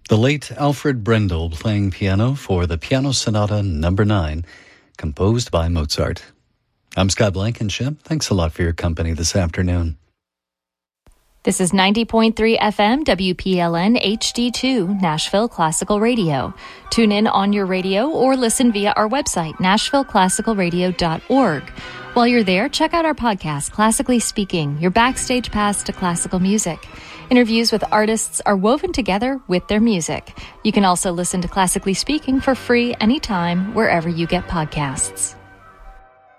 The late Alfred Brendel playing piano for the Piano Sonata No. 9, composed by Mozart. I'm Scott Blankenship. Thanks a lot for your company this afternoon. This is 90.3 FM WPLN HD2 Nashville Classical Radio. Tune in on your radio or listen via our website, nashvilleclassicalradio.org. While you're there, check out our podcast, Classically Speaking, your backstage pass to classical music. Interviews with artists are woven together with their music. You can also listen to Classically Speaking for free anytime, wherever you get podcasts.